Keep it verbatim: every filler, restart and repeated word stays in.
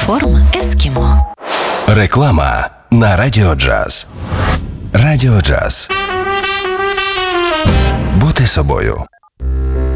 форма Ескімо. Реклама на Радіо Джаз. Радіо Джаз. Бути собою.